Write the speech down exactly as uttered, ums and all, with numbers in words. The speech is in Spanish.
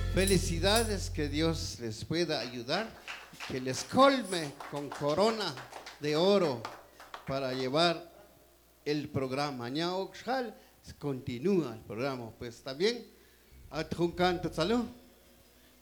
Felicidades, que Dios les pueda ayudar, que les colme con corona de oro para llevar el programa. Mañana continúa el programa, pues está bien. A un canto, salud.